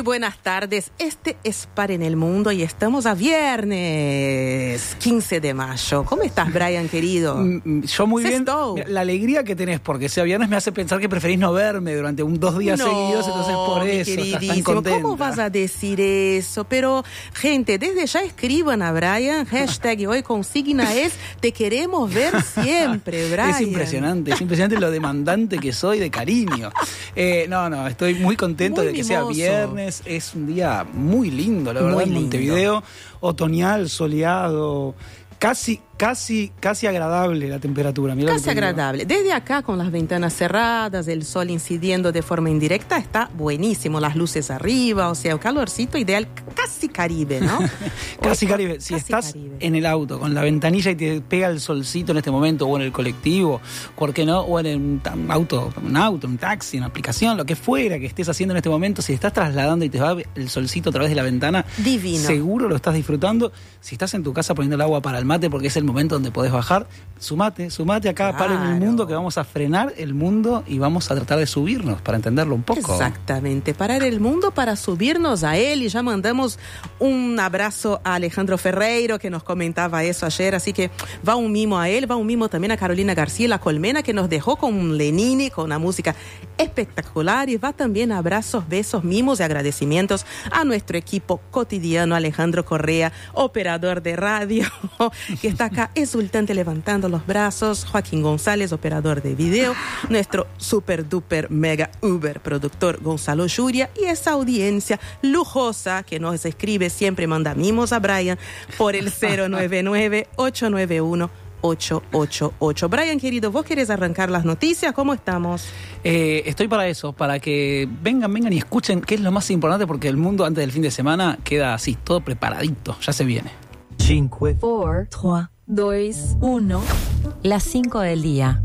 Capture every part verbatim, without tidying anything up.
buenas tardes. Este es Par en el Mundo y estamos a viernes quince de mayo. ¿Cómo estás, Brian, querido? Yo muy bien. Sextou. La alegría que tenés porque sea viernes me hace pensar que preferís no verme durante un dos días no, seguidos, entonces por eso estás tan contenta. ¿Cómo vas a decir eso? Pero, gente, desde ya escriban a Brian, hashtag hoy consigna es te queremos ver siempre, Brian. Es impresionante, es impresionante lo demandante que soy de cariño. Eh, no, no, estoy muy contento muy de que mimoso. sea viernes. Es un día muy lindo, la verdad, Muy en lindo. Montevideo, otoñal, soleado, casi, casi, casi agradable la temperatura. Mirá Casi agradable. Desde acá, con las ventanas cerradas, el sol incidiendo de forma indirecta, está buenísimo. Las luces arriba, o sea, un calorcito ideal, casi Caribe, ¿no? Casi Hoy, Caribe. Si casi estás Caribe. en el auto con la ventanilla y te pega el solcito en este momento, o en el colectivo, ¿por qué no? O en un tam- auto, un auto, un taxi, una aplicación, lo que fuera que estés haciendo en este momento, si estás trasladando y te va el solcito a través de la ventana, Divino. seguro lo estás disfrutando. Si estás en tu casa poniendo el agua para el mate, porque es el momento donde podés bajar, sumate, sumate acá a Par en el Claro. Mundo, que vamos a frenar el mundo y vamos a tratar de subirnos para entenderlo un poco. Exactamente, parar el mundo para subirnos a él. Y ya mandamos un abrazo a Alejandro Ferreiro, que nos comentaba eso ayer, así que va un mimo a él, va un mimo también a Carolina García, La Colmena, que nos dejó con un Lenini, con una música espectacular, y va también abrazos, besos, mimos y agradecimientos a nuestro equipo cotidiano, Alejandro Correa, operador de radio, que está acá exultante levantando los brazos, Joaquín González, operador de video, nuestro super duper mega uber productor Gonzalo Yuria, y esa audiencia lujosa que nos escribe, siempre manda mimos a Brian por el cero nueve nueve, ocho nueve uno, ocho ocho ocho. Brian, querido, ¿vos querés arrancar las noticias? ¿Cómo estamos? Eh, estoy para eso, para que vengan, vengan y escuchen qué es lo más importante, porque el mundo antes del fin de semana queda así, todo preparadito, ya se viene. cinco, cuatro, tres, dos, uno. Las cinco del día.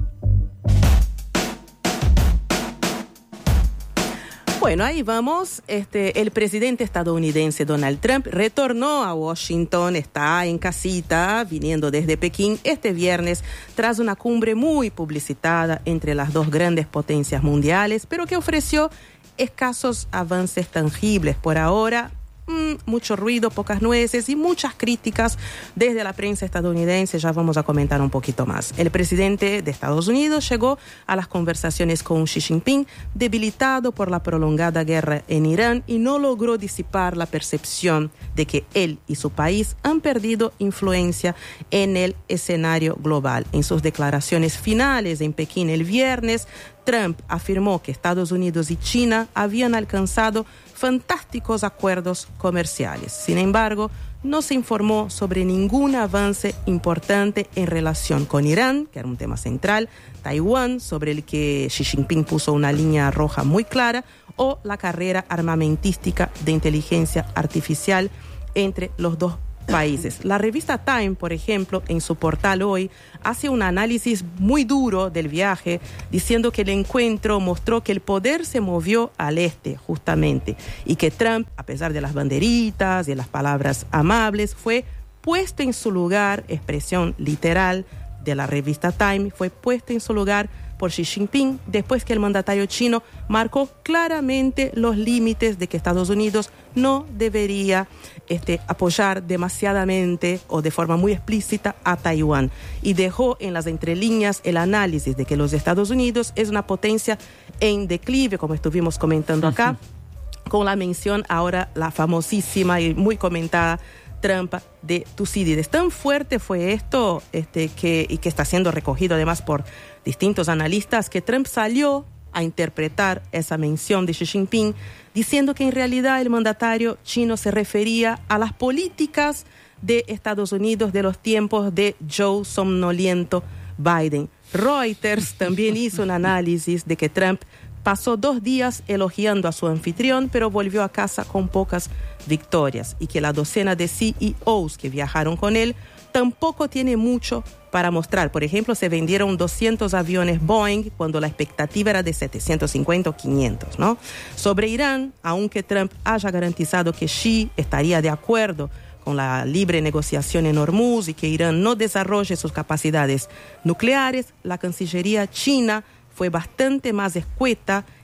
Bueno, ahí vamos. Este, el presidente estadounidense Donald Trump retornó a Washington, está en casita, viniendo desde Pekín este viernes, tras una cumbre muy publicitada entre las dos grandes potencias mundiales, pero que ofreció escasos avances tangibles por ahora. Mm, mucho ruido, pocas nueces y muchas críticas desde la prensa estadounidense. Ya vamos a comentar un poquito más. El presidente de Estados Unidos llegó a las conversaciones con Xi Jinping debilitado por la prolongada guerra en Irán y no logró disipar la percepción de que él y su país han perdido influencia en el escenario global. En sus declaraciones finales en Pekín el viernes, Trump afirmó que Estados Unidos y China habían alcanzado fantásticos acuerdos comerciales. Sin embargo, no se informó sobre ningún avance importante en relación con Irán, que era un tema central, Taiwán, sobre el que Xi Jinping puso una línea roja muy clara, o la carrera armamentística de inteligencia artificial entre los dos países. La revista Time, por ejemplo, en su portal hoy, hace un análisis muy duro del viaje, diciendo que el encuentro mostró que el poder se movió al este, justamente, y que Trump, a pesar de las banderitas y de las palabras amables, fue puesto en su lugar, expresión literal de la revista Time, fue puesto en su lugar por Xi Jinping después que el mandatario chino marcó claramente los límites de que Estados Unidos no debería este, apoyar demasiadamente o de forma muy explícita a Taiwán, y dejó en las entrelíneas el análisis de que los Estados Unidos es una potencia en declive, como estuvimos comentando acá, con la mención ahora la famosísima y muy comentada trampa de Tucídides. Tan fuerte fue esto este, que, y que está siendo recogido además por distintos analistas, que Trump salió a interpretar esa mención de Xi Jinping diciendo que en realidad el mandatario chino se refería a las políticas de Estados Unidos de los tiempos de Joe Somnoliento Biden. Reuters también hizo un análisis de que Trump pasó dos días elogiando a su anfitrión, pero volvió a casa con pocas victorias, y que la docena de C E Os que viajaron con él tampoco tiene mucho para mostrar. Por ejemplo, se vendieron doscientos aviones Boeing cuando la expectativa era de setecientos cincuenta o quinientos, ¿no? Sobre Irán, aunque Trump haya garantizado que Xi estaría de acuerdo con la libre negociación en Hormuz y que Irán no desarrolle sus capacidades nucleares, la Cancillería china fue bastante más escueta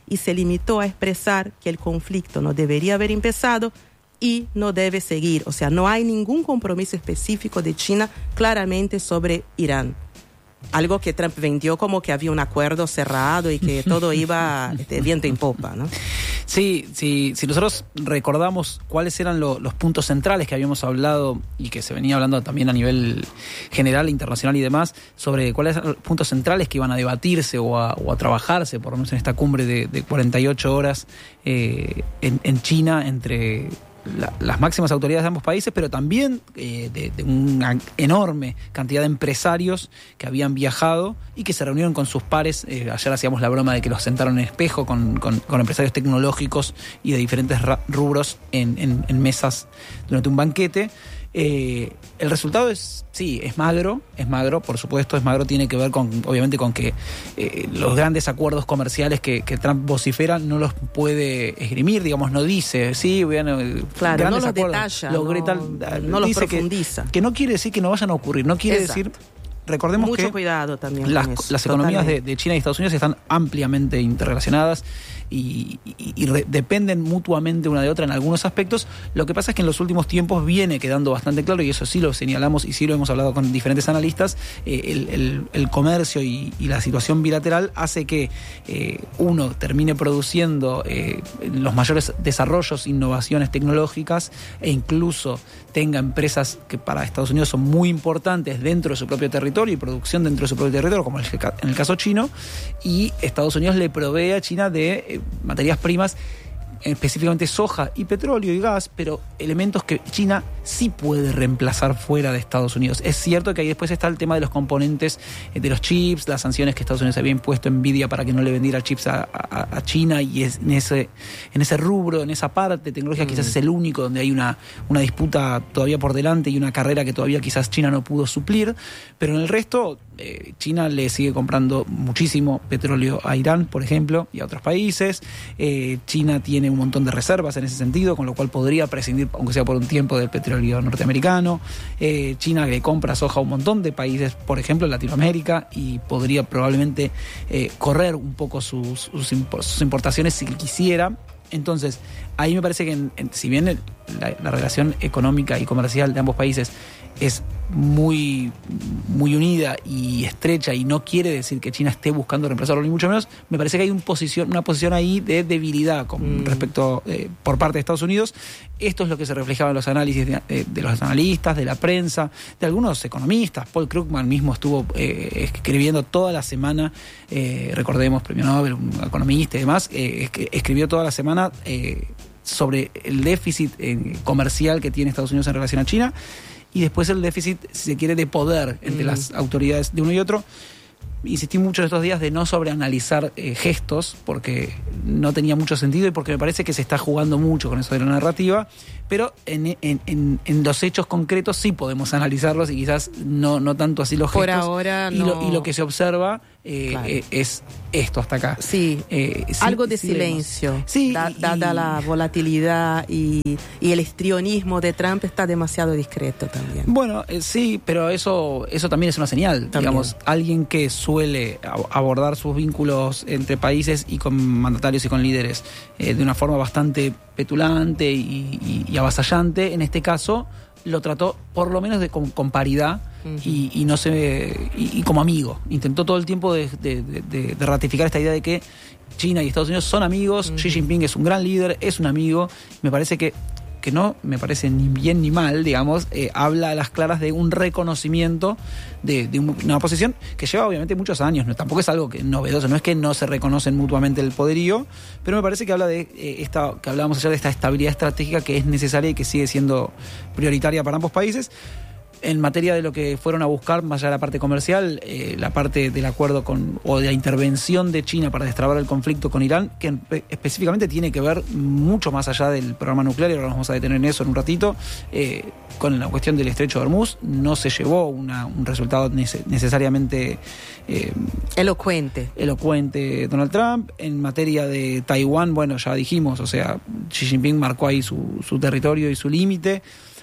y se limitó a expresar que el conflicto no debería haber empezado y no debe seguir. O sea, no hay ningún compromiso específico de China claramente sobre Irán. Algo que Trump vendió como que había un acuerdo cerrado y que todo iba de viento en popa, ¿no? Sí, sí, si nosotros recordamos cuáles eran lo, los puntos centrales que habíamos hablado y que se venía hablando también a nivel general, internacional y demás, sobre cuáles eran los puntos centrales que iban a debatirse o a, o a trabajarse, por lo menos en esta cumbre de, de cuarenta y ocho horas eh, en, en China, entre La, las máximas autoridades de ambos países, pero también eh, de, de una enorme cantidad de empresarios que habían viajado y que se reunieron con sus pares. Eh, ayer hacíamos la broma de que los sentaron en espejo con, con, con empresarios tecnológicos y de diferentes rubros en, en, en mesas durante un banquete. Eh, el resultado es, sí, es magro, es magro, por supuesto, es magro, tiene que ver con, obviamente, con que eh, los grandes acuerdos comerciales que, que Trump vocifera no los puede esgrimir, digamos, no dice, sí, bueno, claro, grandes no los acuerdos, detalla, logré no, tal, no los dice profundiza. Que, que no quiere decir que no vayan a ocurrir, no quiere Exacto. decir... Recordemos Mucho que cuidado también las, con eso, las economías de, totalmente. de China y Estados Unidos están ampliamente interrelacionadas y, y, y re, dependen mutuamente una de otra en algunos aspectos. Lo que pasa es que en los últimos tiempos viene quedando bastante claro, y eso sí lo señalamos y sí lo hemos hablado con diferentes analistas, eh, el, el, el comercio y, y la situación bilateral hace que eh, uno termine produciendo eh, los mayores desarrollos, innovaciones tecnológicas e incluso tenga empresas que para Estados Unidos son muy importantes dentro de su propio territorio y producción dentro de su propio territorio, como en el caso chino, y Estados Unidos le provee a China de eh, materias primas, específicamente soja y petróleo y gas, pero elementos que China sí puede reemplazar fuera de Estados Unidos. Es cierto que ahí después está el tema de los componentes de los chips, las sanciones que Estados Unidos había impuesto a Nvidia para que no le vendiera chips a, a, a China, y es en ese, en ese rubro, en esa parte tecnológica, mm. quizás es el único donde hay una, una disputa todavía por delante y una carrera que todavía quizás China no pudo suplir, pero en el resto eh, China le sigue comprando muchísimo petróleo a Irán, por ejemplo, y a otros países. eh, China tiene un montón de reservas en ese sentido, con lo cual podría prescindir, aunque sea por un tiempo, del petróleo norteamericano. Eh, China le compra soja a un montón de países, por ejemplo, en Latinoamérica, y podría probablemente eh, correr un poco sus, sus, sus importaciones si quisiera. Entonces, ahí me parece que, en, en, si bien el, la, la relación económica y comercial de ambos países es muy, muy unida y estrecha, y no quiere decir que China esté buscando reemplazarlo, ni mucho menos, me parece que hay un posición, una posición ahí de debilidad con mm. respecto eh, por parte de Estados Unidos. Esto es lo que se reflejaba en los análisis de, de, de los analistas, de la prensa, de algunos economistas. Paul Krugman mismo estuvo eh, escribiendo toda la semana, eh, recordemos, premio Nobel, un economista y demás, eh, escribió toda la semana eh, sobre el déficit eh, comercial que tiene Estados Unidos en relación a China, y después el déficit, si se quiere, de poder entre mm. las autoridades de uno y otro. Insistí mucho en estos días de no sobreanalizar eh, gestos, porque no tenía mucho sentido y porque me parece que se está jugando mucho con eso de la narrativa, pero en, en, en, en los hechos concretos sí podemos analizarlos, y quizás no, no tanto así los Por gestos. ahora y, no. lo, y lo que se observa eh, claro. eh, es esto hasta acá. Sí, eh, sí algo de sí silencio. Sí, da, y, dada y, la volatilidad y, y el histrionismo de Trump está demasiado discreto también. Bueno, eh, sí, pero eso, eso también es una señal. También. Digamos, alguien que suele abordar sus vínculos entre países y con mandatarios y con líderes eh, de una forma bastante petulante y, y, y avasallante, en este caso lo trató por lo menos de, con, con paridad uh-huh. y, y no se y, y como amigo. Intentó todo el tiempo de, de, de, de ratificar esta idea de que China y Estados Unidos son amigos. Uh-huh. Xi Jinping es un gran líder, es un amigo. Me parece que que no me parece ni bien ni mal, digamos, eh, habla a las claras de un reconocimiento de, de una posición que lleva obviamente muchos años. No, tampoco es algo que novedoso, no es que no se reconocen mutuamente el poderío, pero me parece que habla de eh, esta, que hablábamos ayer, de esta estabilidad estratégica que es necesaria y que sigue siendo prioritaria para ambos países. En materia de lo que fueron a buscar, más allá de la parte comercial, eh, la parte del acuerdo con o de la intervención de China para destrabar el conflicto con Irán, que específicamente tiene que ver mucho más allá del programa nuclear, y ahora nos vamos a detener en eso en un ratito, eh, con la cuestión del estrecho de Hormuz. No se llevó una, un resultado necesariamente eh, elocuente. elocuente Donald Trump. En materia de Taiwán, bueno, ya dijimos, o sea, Xi Jinping marcó ahí su, su territorio y su límite.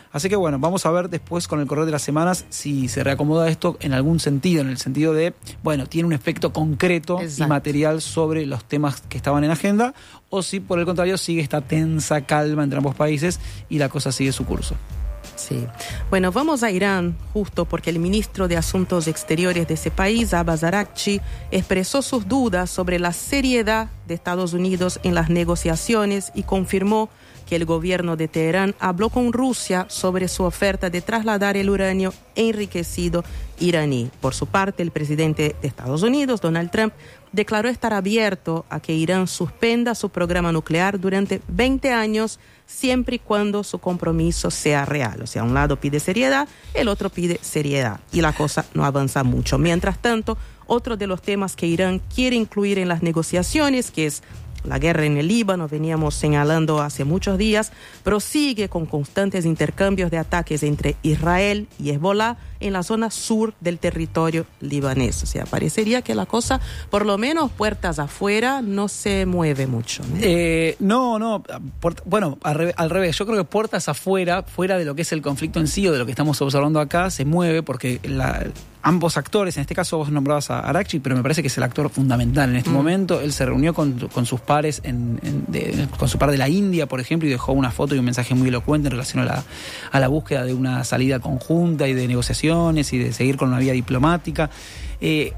Así que bueno, vamos a ver después con el correr de las semanas si se reacomoda esto en algún sentido, en el sentido de, bueno, tiene un efecto concreto Exacto. y material sobre los temas que estaban en agenda, o si por el contrario sigue esta tensa calma entre ambos países y la cosa sigue su curso. Sí. Bueno, vamos a Irán, justo porque el ministro de Asuntos Exteriores de ese país, Abbas Araghchi, expresó sus dudas sobre la seriedad de Estados Unidos en las negociaciones y confirmó que el gobierno de Teherán habló con Rusia sobre su oferta de trasladar el uranio enriquecido iraní. Por su parte, el presidente de Estados Unidos, Donald Trump, declaró estar abierto a que Irán suspenda su programa nuclear durante veinte años, siempre y cuando su compromiso sea real. O sea, un lado pide seriedad, el otro pide seriedad, y la cosa no avanza mucho. Mientras tanto, otro de los temas que Irán quiere incluir en las negociaciones, que es la guerra en el Líbano, veníamos señalando hace muchos días, prosigue con constantes intercambios de ataques entre Israel y Hezbollah en la zona sur del territorio libanés. O sea, parecería que la cosa, por lo menos puertas afuera, no se mueve mucho, ¿no? Eh, no, no, por, bueno, al revés, al revés, yo creo que puertas afuera, fuera de lo que es el conflicto en sí o de lo que estamos observando acá, se mueve porque la... ambos actores, en este caso vos nombrabas a Araghchi, pero me parece que es el actor fundamental en este mm. momento. Él se reunió con, con sus pares, en, en, de, con su par de la India, por ejemplo, y dejó una foto y un mensaje muy elocuente en relación a la, a la búsqueda de una salida conjunta y de negociaciones y de seguir con una vía diplomática. Eh,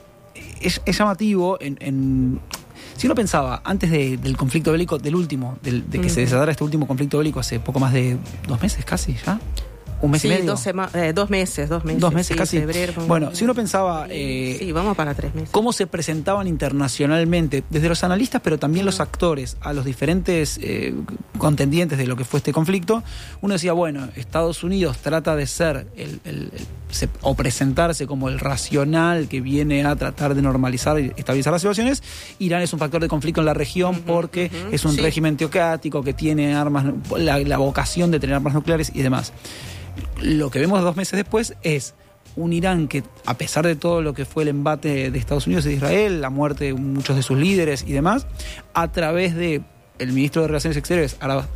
es, es llamativo en... en Si uno pensaba, antes de, del conflicto bélico, del último, del, de que mm. se desatara este último conflicto bélico hace poco más de dos meses casi, ¿ya? ¿Un mes sí, y medio? Dos, sema- eh, dos meses, dos meses. Dos meses sí, casi. Febrero, bueno, si uno pensaba... Eh, sí, vamos para tres meses. Cómo se presentaban internacionalmente, desde los analistas, pero también los actores, a los diferentes eh, contendientes de lo que fue este conflicto, uno decía, bueno, Estados Unidos trata de ser el, el, el, se, o presentarse como el racional que viene a tratar de normalizar y estabilizar las situaciones. Irán es un factor de conflicto en la región uh-huh, porque uh-huh, es un sí. régimen teocrático que tiene armas, la, la vocación de tener armas nucleares y demás. Lo que vemos dos meses después es un Irán que, a pesar de todo lo que fue el embate de Estados Unidos y de Israel, la muerte de muchos de sus líderes y demás, a través de el ministro de Relaciones Exteriores,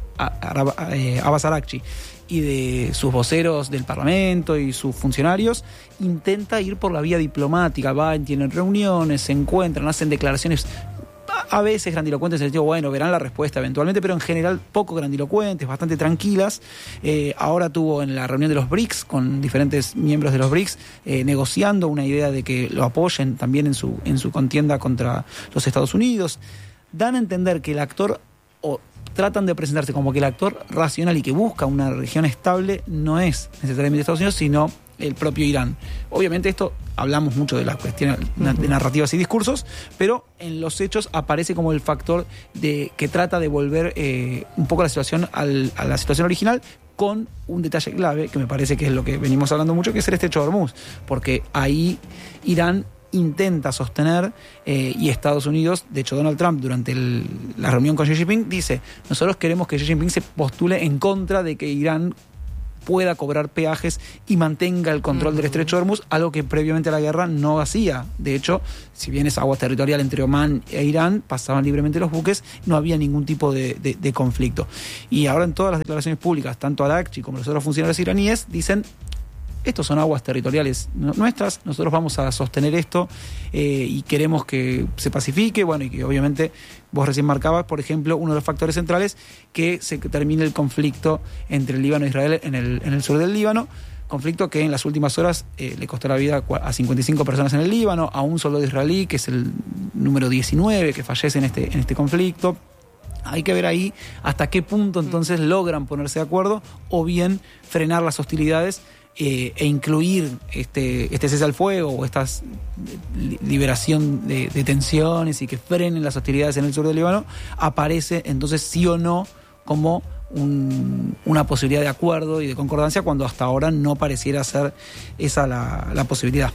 Abbas Araghchi, y de sus voceros del Parlamento y sus funcionarios, intenta ir por la vía diplomática, van, tienen reuniones, se encuentran, hacen declaraciones a veces grandilocuentes en el sentido, bueno, verán la respuesta eventualmente, pero en general poco grandilocuentes, bastante tranquilas. Eh, ahora tuvo en la reunión de los B R I C S, con diferentes miembros de los B R I C S, eh, negociando una idea de que lo apoyen también en su, en su contienda contra los Estados Unidos. Dan a entender que el actor, o tratan de presentarse como que el actor racional y que busca una región estable no es necesariamente Estados Unidos, sino el propio Irán. Obviamente esto, hablamos mucho de las cuestiones de narrativas y discursos, pero en los hechos aparece como el factor de que trata de volver eh, un poco la situación al, a la situación original, con un detalle clave que me parece que es lo que venimos hablando mucho, que es el estrecho de Hormuz, porque ahí Irán intenta sostener eh, y Estados Unidos, de hecho Donald Trump durante el, la reunión con Xi Jinping dice, nosotros queremos que Xi Jinping se postule en contra de que Irán pueda cobrar peajes y mantenga el control uh-huh. del estrecho de Hormuz, algo que previamente a la guerra no hacía. De hecho, si bien es agua territorial entre Omán e Irán, pasaban libremente los buques, no había ningún tipo de, de, de conflicto. Y ahora en todas las declaraciones públicas, tanto Araghchi como los otros funcionarios iraníes, dicen, estos son aguas territoriales nuestras, nosotros vamos a sostener esto eh, y queremos que se pacifique, bueno, y que obviamente vos recién marcabas, por ejemplo, uno de los factores centrales, que se termine el conflicto entre el Líbano e Israel en el, en el sur del Líbano, conflicto que en las últimas horas eh, le costó la vida a cincuenta y cinco personas en el Líbano, a un soldado israelí, que es el número diecinueve que fallece en este, en este conflicto. Hay que ver ahí hasta qué punto entonces logran ponerse de acuerdo o bien frenar las hostilidades Eh, e incluir este, este cese al fuego o esta liberación de, de tensiones y que frenen las hostilidades en el sur del Líbano, aparece entonces sí o no como un, una posibilidad de acuerdo y de concordancia, cuando hasta ahora no pareciera ser esa la, la posibilidad.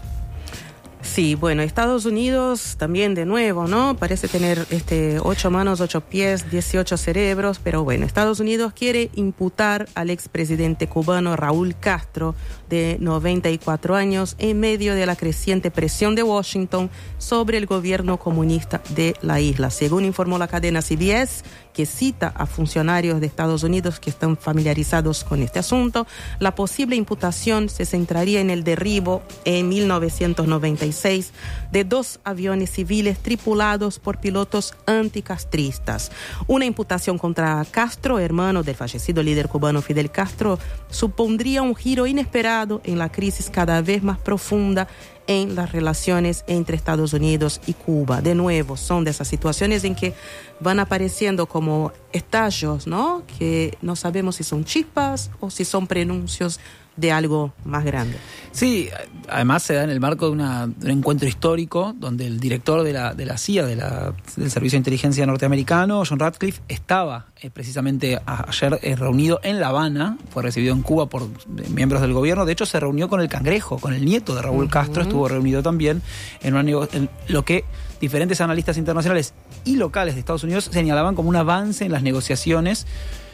Sí, bueno, Estados Unidos también de nuevo, ¿no? Parece tener este ocho manos, ocho pies, dieciocho cerebros, pero bueno, Estados Unidos quiere imputar al expresidente cubano Raúl Castro, de noventa y cuatro años, en medio de la creciente presión de Washington sobre el gobierno comunista de la isla. Según informó la cadena C B S, que cita a funcionarios de Estados Unidos que están familiarizados con este asunto. La posible imputación se centraría en el derribo en mil novecientos noventa y seis de dos aviones civiles tripulados por pilotos anticastristas. Una imputación contra Castro, hermano del fallecido líder cubano Fidel Castro, supondría un giro inesperado en la crisis cada vez más profunda en las relaciones entre Estados Unidos y Cuba. De nuevo, son de esas situaciones en que van apareciendo como estallos, ¿no? Que no sabemos si son chispas o si son prenuncios de algo más grande. Sí, además se da en el marco de, una, de un encuentro histórico donde el director de la, de la C I A, de la, del Servicio de Inteligencia norteamericano, John Ratcliffe, estaba eh, precisamente a, ayer eh, reunido en La Habana, fue recibido en Cuba por eh, miembros del gobierno. De hecho, se reunió con el Cangrejo, con el nieto de Raúl uh-huh. Castro, estuvo reunido también en, una nego- en lo que diferentes analistas internacionales y locales de Estados Unidos señalaban como un avance en las negociaciones.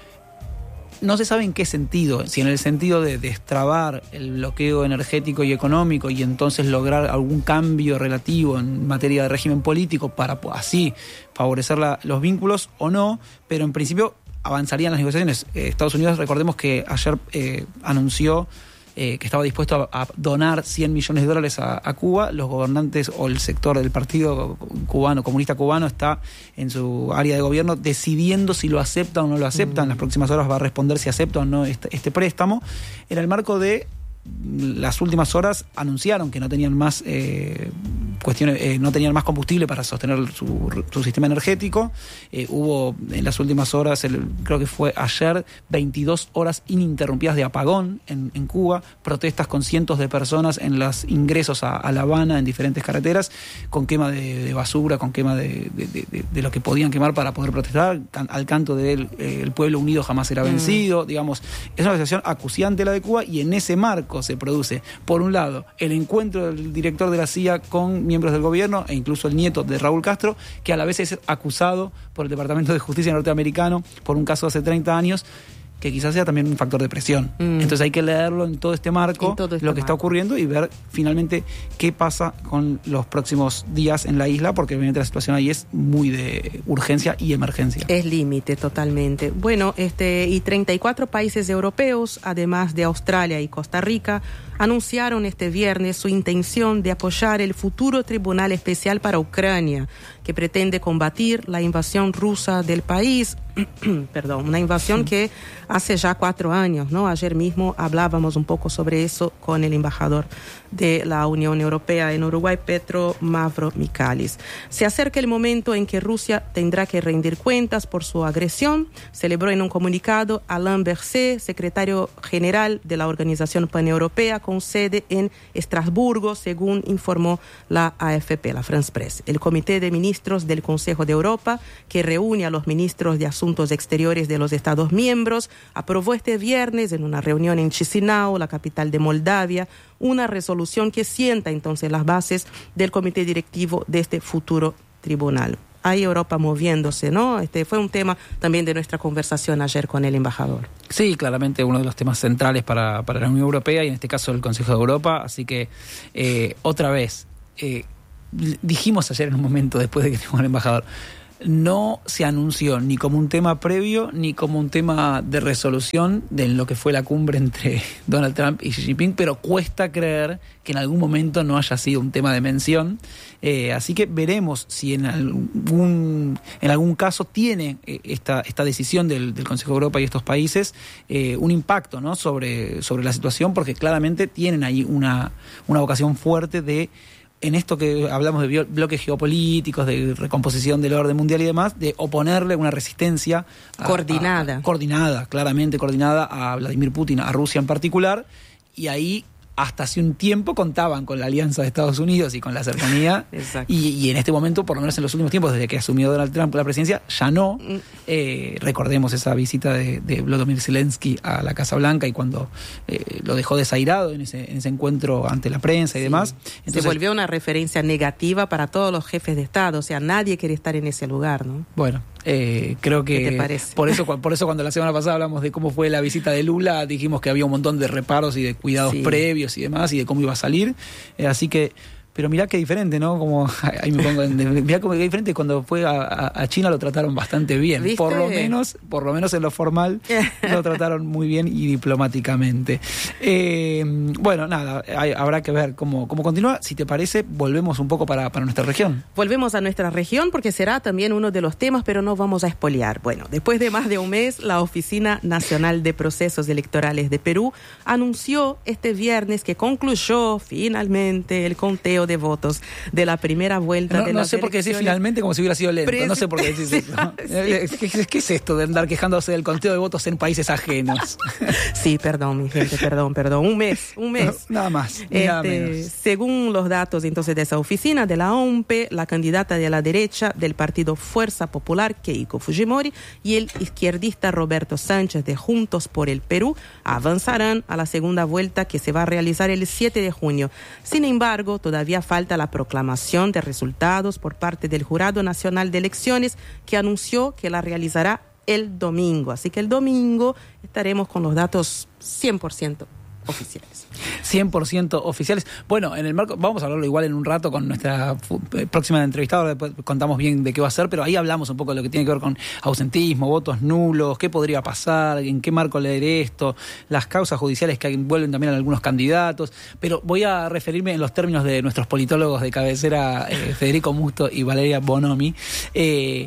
No se sabe en qué sentido, si en el sentido de destrabar el bloqueo energético y económico y entonces lograr algún cambio relativo en materia de régimen político para así favorecer la, los vínculos o no, pero en principio avanzarían las negociaciones. Eh, Estados Unidos, recordemos que ayer eh, anunció Eh, que estaba dispuesto a, a donar cien millones de dólares a, a Cuba. Los gobernantes o el sector del partido cubano, comunista cubano, está en su área de gobierno decidiendo si lo acepta o no lo acepta. Mm. En las próximas horas va a responder si acepta o no este, este préstamo. En el marco de las últimas horas anunciaron que no tenían más eh, cuestiones, eh, no tenían más combustible para sostener su, su sistema energético. Eh, hubo en las últimas horas, el, creo que fue ayer, veintidós horas ininterrumpidas de apagón en, en Cuba, protestas con cientos de personas en los ingresos a, a La Habana, en diferentes carreteras, con quema de, de basura, con quema de, de, de, de lo que podían quemar para poder protestar, can, al canto de él, eh, el pueblo unido jamás será vencido. Mm. Digamos, es una situación acuciante la de Cuba, y en ese marco se produce, por un lado, el encuentro del director de la C I A con miembros del gobierno e incluso el nieto de Raúl Castro, que a la vez es acusado por el Departamento de Justicia norteamericano por un caso de hace treinta años, que quizás sea también un factor de presión. Mm. Entonces hay que leerlo en todo este marco, todo este lo que marco. está ocurriendo, y ver finalmente qué pasa con los próximos días en la isla, porque obviamente la situación ahí es muy de urgencia y emergencia. Es límite totalmente. Bueno, este y treinta y cuatro países europeos, además de Australia y Costa Rica, anunciaron este viernes su intención de apoyar el futuro Tribunal Especial para Ucrania, que pretende combatir la invasión rusa del país. Perdón, una invasión sí. que hace ya cuatro años, ¿no? Ayer mismo hablábamos un poco sobre eso con el embajador de la Unión Europea en Uruguay, Petro Mavromichalis. Se acerca el momento en que Rusia tendrá que rendir cuentas por su agresión, celebró en un comunicado Alain Berset, secretario general de la Organización Paneuropea, con sede en Estrasburgo, según informó la A F P, la France Press. El Comité de Ministros del Consejo de Europa, que reúne a los ministros de Asuntos Exteriores de los Estados miembros, aprobó este viernes en una reunión en Chisinau, la capital de Moldavia, una resolución que sienta entonces las bases del comité directivo de este futuro tribunal. Hay Europa moviéndose, ¿no? Este fue un tema también de nuestra conversación ayer con el embajador. Sí, claramente uno de los temas centrales para, para la Unión Europea, y en este caso el Consejo de Europa. Así que, eh, otra vez, eh, dijimos ayer en un momento, después de que tuvimos al embajador, no se anunció ni como un tema previo ni como un tema de resolución de lo que fue la cumbre entre Donald Trump y Xi Jinping, pero cuesta creer que en algún momento no haya sido un tema de mención. Eh, así que veremos si en algún, en algún caso tiene eh, esta, esta decisión del, del Consejo de Europa y estos países eh, un impacto, ¿no? sobre, sobre la situación, porque claramente tienen ahí una, una vocación fuerte de, en esto que hablamos de bloques geopolíticos, de recomposición del orden mundial y demás, de oponerle una resistencia a, coordinada. A, a, coordinada, claramente coordinada a Vladimir Putin, a Rusia en particular, y ahí hasta hace un tiempo contaban con la alianza de Estados Unidos y con la cercanía. y, y en este momento, por lo menos en los últimos tiempos, desde que asumió Donald Trump la presidencia, ya no. Eh, recordemos esa visita de, de Volodymyr Zelensky a la Casa Blanca, y cuando eh, lo dejó desairado en ese, en ese encuentro ante la prensa y sí. demás. Entonces, se volvió una referencia negativa para todos los jefes de Estado. O sea, nadie quiere estar en ese lugar, ¿no? Bueno, Eh, creo que ¿qué te parece? por eso por eso cuando la semana pasada hablamos de cómo fue la visita de Lula, dijimos que había un montón de reparos y de cuidados sí. previos y demás, y de cómo iba a salir, eh, así que Pero mirá qué diferente, ¿no? Como, ahí me pongo en, mirá cómo qué diferente cuando fue a, a China lo trataron bastante bien. ¿Viste? Por lo menos, por lo menos en lo formal lo trataron muy bien y diplomáticamente. Eh, bueno, nada, hay, habrá que ver cómo, cómo continúa. Si te parece, volvemos un poco para, para nuestra región. Volvemos a nuestra región porque será también uno de los temas, pero no vamos a espolear. Bueno, después de más de un mes, la Oficina Nacional de Procesos Electorales de Perú anunció este viernes que concluyó finalmente el conteo de votos de la primera vuelta no, de no las sé por qué decís finalmente como si hubiera sido lento. Presi- no sé por qué decís eso. Sí. ¿Qué, ¿Qué es esto de andar quejándose del conteo de votos en países ajenos? Sí, perdón, mi gente, perdón, perdón. Un mes, un mes. No, nada más, este, nada menos. Según los datos entonces de esa oficina, de la O M P E, la candidata de la derecha del partido Fuerza Popular, Keiko Fujimori, y el izquierdista Roberto Sánchez de Juntos por el Perú avanzarán a la segunda vuelta que se va a realizar el siete de junio. Sin embargo, todavía falta la proclamación de resultados por parte del Jurado Nacional de Elecciones, que anunció que la realizará el domingo. Así que el domingo estaremos con los datos cien por ciento oficiales. cien por ciento oficiales. Bueno, en el marco, vamos a hablarlo igual en un rato con nuestra próxima entrevistada, después contamos bien de qué va a ser, pero ahí hablamos un poco de lo que tiene que ver con ausentismo, votos nulos, qué podría pasar, en qué marco leer esto, las causas judiciales que envuelven también a algunos candidatos, pero voy a referirme en los términos de nuestros politólogos de cabecera, eh, Federico Musto y Valeria Bonomi. Eh,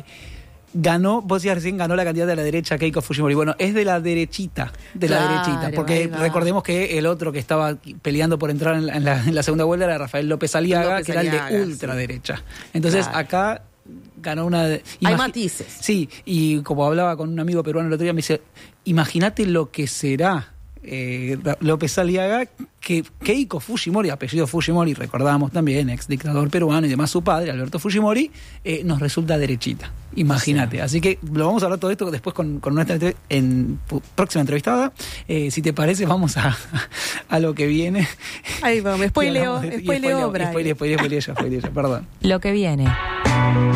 Ganó, vos decías recién, ganó la candidata de la derecha, Keiko Fujimori. Bueno, es de la derechita, de claro, la derechita, porque recordemos que el otro que estaba peleando por entrar en la, en la, en la segunda vuelta era Rafael López Aliaga, López que era Aliaga, el de ultraderecha. Sí. Entonces, claro, acá ganó una... De, Hay matices. Sí, y como hablaba con un amigo peruano el otro día, me dice, imagínate lo que será Eh, López Aliaga, que Keiko Fujimori, apellido Fujimori, recordamos también, ex dictador peruano y demás, su padre, Alberto Fujimori, eh, nos resulta derechita. Imagínate. Sí. Así que lo vamos a hablar todo esto después con, con nuestra en, próxima entrevistada. Eh, si te parece, vamos a, a lo que viene. Ahí vamos, spoileo, spoileo, spoileo, spoileo, spoileo, spoileo, perdón. Lo que viene.